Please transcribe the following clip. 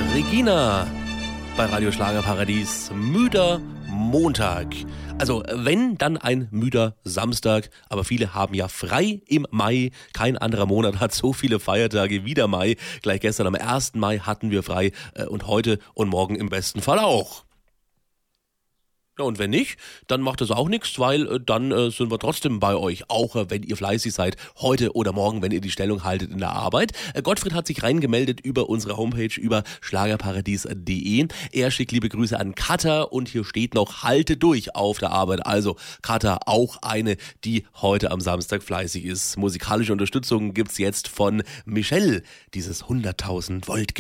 Regina bei Radio Schlagerparadies. Müder Montag. Also wenn, dann ein müder Samstag. Aber viele haben ja frei im Mai. Kein anderer Monat hat so viele Feiertage wie der Mai. Gleich gestern am 1. Mai hatten wir frei und heute und morgen im besten Fall auch. Ja, und wenn nicht, dann macht das auch nichts, weil dann sind wir trotzdem bei euch, auch wenn ihr fleißig seid, heute oder morgen, wenn ihr die Stellung haltet in der Arbeit. Gottfried hat sich reingemeldet über unsere Homepage, über schlagerparadies.de. Er schickt liebe Grüße an Katha und hier steht noch, halte durch auf der Arbeit. Also Katha, auch eine, die heute am Samstag fleißig ist. Musikalische Unterstützung gibt's jetzt von Michelle, dieses 100.000 Volt